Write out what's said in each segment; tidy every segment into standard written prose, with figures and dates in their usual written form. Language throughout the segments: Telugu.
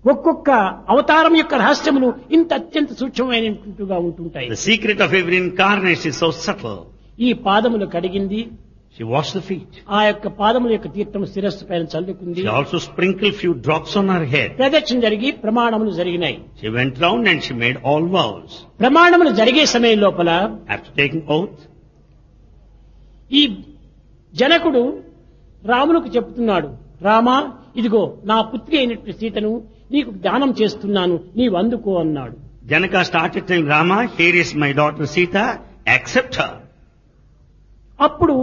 ఒక్కొక్క అవతారం యొక్క రహస్యములు ఇంత అత్యంత సూక్ష్మమైనట్టుగా ఉంటుంటాయి. The secret of every incarnation is so subtle. ఈ పాదములు కడిగింది, She washed the feet. ఆ యొక్క పాదముల యొక్క తీర్థము శిరస్సు పైన చల్లుకుంది. She also sprinkled few drops on her head. ప్రదక్షిణ జరిగి ప్రమాణములు జరిగినాయి. She went round and she made all vows. ప్రమాణములు జరిగే సమయం లోపల After taking oath, ఈ జనకుడు రామునికి చెప్తున్నాడు, రామా ఇదిగో నా పుత్రి అయినటువంటి సీతను నీకు దానం చేస్తున్నాను, నీవు అందుకో అన్నాడు. Janaka started telling Rama, here is my daughter Sita, accept her. అప్పుడు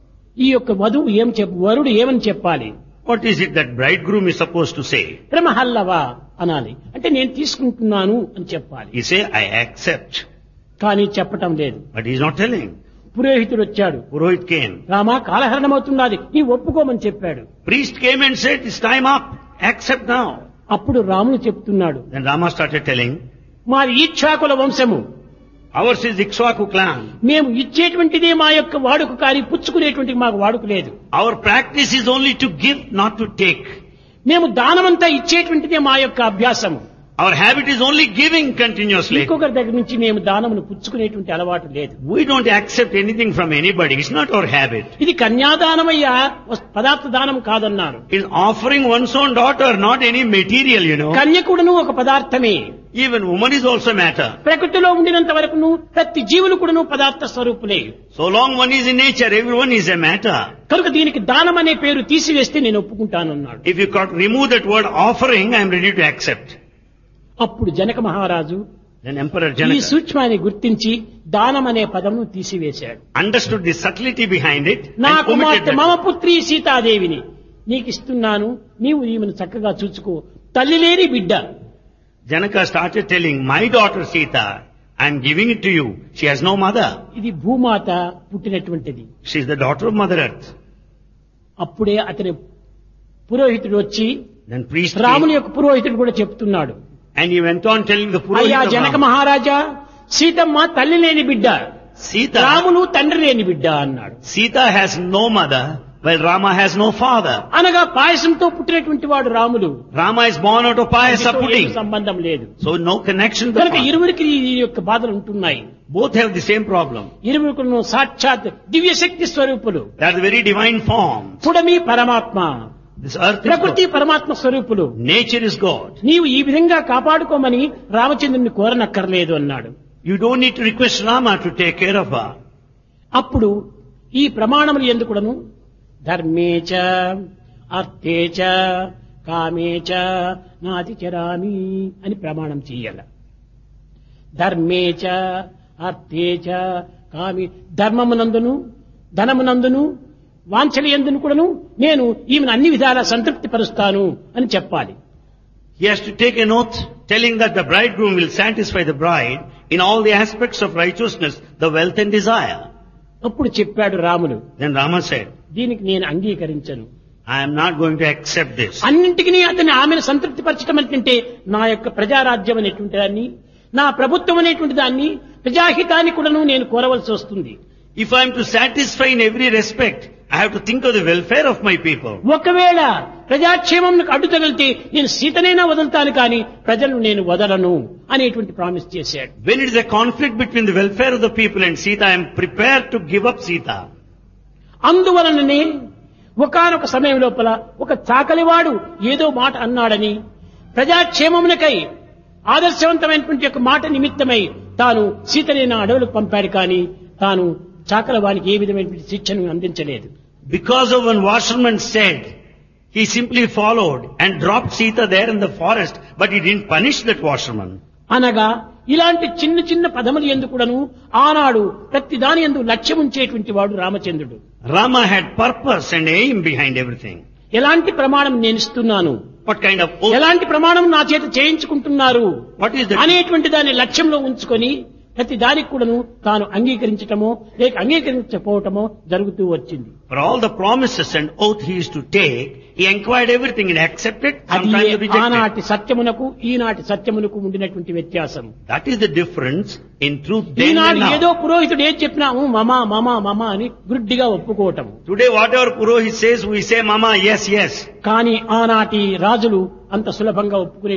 ఈ యొక్క వధువు వరుడు ఏమని చెప్పాలి? What is it that bridegroom is supposed to say? ప్రమహల్లవా అనాలి. అంటే నేను తీసుకుంటున్నాను అని చెప్పాలి. He say, I accept. కానీ చెప్పటం లేదు. But he is not telling. పురోహితుడు వచ్చాడు. Purohit came. రామా కాలహరణం అవుతున్నది, నీ ఒప్పుకోమని చెప్పాడు. Priest came and said, it's time up. Accept now. అప్పుడు రాముడు చెప్తున్నాడు, Then Rama started telling, మాది ఈక్షాకుల వంశము, ours is Ikshvaku clan. మేము ఇచ్చేటువంటిదే మా యొక్క వాడుక, కానీ పుచ్చుకునేటువంటి మాకు వాడుక లేదు. Our practice is only to give, not to take. మేము దానమంతా ఇచ్చేటువంటిదే మా యొక్క అభ్యాసము. Our habit is only giving continuously. ఇంకొకరి దగ్గర నుంచి మేము దానమును పుచ్చుకునేటువంటి అలవాటు లేదు. We don't accept anything from anybody. It's not our habit. ఇది కన్యాదానమయ్యా, పదార్థ దానం కాదన్నారు. It's offering one's own daughter, not any material, కన్యకుడును ఒక పదార్థమే. Even woman is also matter. ప్రకృతిలో ఉండినంత వరకును ప్రతి జీవులు కూడాను పదార్థ స్వరూపులే. So long one is in nature, everyone is a matter. కనుక దీనికి దానం అనే పేరు తీసివేస్తే నేను ఒప్పుకుంటానన్నాడు. If you could remove that word offering, I am ready to accept. అప్పుడు జనక మహారాజు Then Emperor ఈ Janaka సూక్ష్మాన్ని గుర్తించి దానం అనే పదమును తీసివేశాడు. understood the subtlety behind it నా and omitted కుమార్తె that. మమ పుత్రి సీతాదేవిని నీకు ఇస్తున్నాను, నీవు ఈమెను చక్కగా చూసుకో, తల్లి లేని బిడ్డ. Janaka started telling, my daughter Sita, I am giving it to you. She has no mother. ఇది భూమాత పుట్టినటువంటిది. She is the daughter of Mother Earth. అప్పుడే అతని పురోహితుడు వచ్చి Then priest రాముని came, యొక్క పురోహితుడు కూడా చెప్తున్నాడు, and he went on telling the అయ్యా Purohit of జనక Rama, మహారాజా, సీతమ్మ తల్లి లేని బిడ్డ, Sita, రాములు తండ్రి లేని బిడ్డ అన్నాడు. Sita has no mother, while Rama has no father. అనగా పాయసంతో పుట్టినటువంటి వాడు Ramulu. Rama is born out of payasa దీంతో ఏమీ pudding. సంబంధం లేదు. So no connection to కనుక father. ఇరువురికి ఈ యొక్క బాధలు ఉంటున్నాయి. Both have the same problem. ఇరువురుకును సాక్షాత్ దివ్య శక్తి స్వరూపులు. They are the very divine form. పుడమి పరమాత్మ, This earth is ప్రకృతి God. పరమాత్మ స్వరూపులు. Nature is God. నీవు ఈ విధంగా కాపాడుకోమని రామచంద్రుని కోరనక్కర్లేదు అన్నాడు. You don't need to request Rama to take care of her. అప్పుడు ఈ ప్రమాణములు ఎందుకుడను ధర్మేచ అర్థేచ కామేచ నాతిచరామి అని ప్రమాణం చెయ్యాల. ధర్మేచ అర్థేచ కామి, ధర్మమునందును ధనమునందును వాంఛలి ఎందును కూడాను నేను ఈమెను అన్ని విధాలా సంతృప్తి పరుస్తాను అని చెప్పాలి. He has to take an oath telling that the bridegroom will satisfy the bride in all the aspects of righteousness, the wealth and desire. అప్పుడు చెప్పాడు రాముడు, Then Rama said, దీనికి నేను అంగీకరించను. I am not going to accept this. అన్నింటికి అతన్ని ఆమెను సంతృప్తి పరచడం అంటే నా యొక్క ప్రజారాజ్యం అనేటువంటి దాన్ని, నా ప్రభుత్వం అనేటువంటి దాన్ని, ప్రజాహితాన్ని కూడాను నేను కోరవలసి వస్తుంది. If I am to satisfy in every respect, I have to think of the welfare of my people. ఒకవేళ ప్రజాక్షేమంకు అడ్డు తగిలితే నేను సీతనైనా వదులుతాను కానీ ప్రజలను నేను వదలను అనేటువంటి ప్రామిస్ చేశాడు. When it is a conflict between the welfare of the people and Sita, I am prepared to give up Sita. అందువలననే ఒకానొక సమయం లోపల ఒక చాకలివాడు ఏదో మాట అన్నాడని ప్రజాక్షేమమునకై ఆదర్శవంతమైనటువంటి యొక్క మాట నిమిత్తమై తాను సీతనైనా అడవులకు పంపాడు కానీ తాను చాకలవానికి ఏ విధమైనటువంటి శిక్షను అందించలేదు. Because of one washerman said, he simply followed and dropped Sita there in the forest, but he didn't punish that washerman. అనగా ఇలాంటి చిన్న చిన్న పదములు ఎందుకుడను ఆనాడు ప్రతి దాని యందు లక్ష్యం ఉంచేటువంటి వాడు రామచంద్రుడు. Rama had purpose and aim behind everything. ఎలాంటి ప్రమాణం నేను ఇస్తున్నాను, What kind of oath? ఎలాంటి ప్రమాణం నా చేత చేయించుకుంటున్నారు What is that? అనేటువంటి దాన్ని లక్ష్యంలో ఉంచుకొని ప్రతి దానికి కూడాను తాను అంగీకరించటమో లేక అంగీకరించకపోవటమో జరుగుతూ వచ్చింది. For all the promises and oath he used to take, he inquired everything and accepted, అది sometimes rejected. ఆనాటి సత్యమునకు ఈనాటి సత్యమునకు ఉండినటువంటి వ్యత్యాసం. That is the difference in truth then Eenadu and ఏదో now. పురోహితుడు ఏం చెప్పినా మమా మమా మమా అని గుడ్డిగా ఒప్పుకోవటం. Today whatever Purohit says, we say, Mama, yes, yes. కానీ ఆనాటి రాజులు అంత సులభంగా ఒప్పుకునే